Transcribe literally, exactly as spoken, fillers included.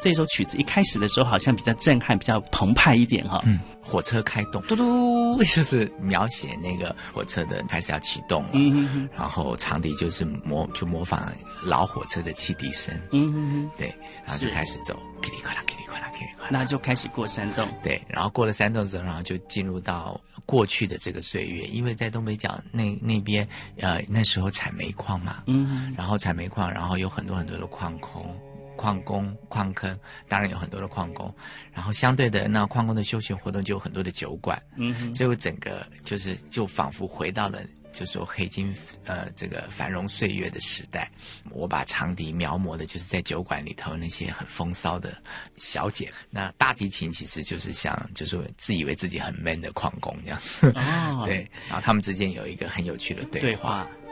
这首曲子一开始的时候好像比较震撼，比较澎湃一点哈。 嗯，火车开动，嘟嘟，就是描写那个火车的开始要启动了。嗯哼哼，然后长笛就是模就模仿老火车的汽笛声。嗯哼哼，对，然后就开始走，噼里啪啦，噼里啪啦，噼里啪啦， 那就开始过山洞。 对，然后过了山洞之后，然后就进入到过去的这个岁月，因为在东北角那那边，呃，那时候产煤矿嘛，嗯，然后产煤矿，然后有很多很多的矿工。矿工、矿坑，当然有很多的矿工，然后相对的，那矿工的休闲活动就有很多的酒馆，嗯哼，所以我整个就是就仿佛回到了就是说黑金呃这个繁荣岁月的时代。我把长笛描摹的就是在酒馆里头那些很风骚的小姐，那大提琴其实就是像就是自以为自己很 man 的矿工这样子，哦，对，然后他们之间有一个很有趣的对话。对话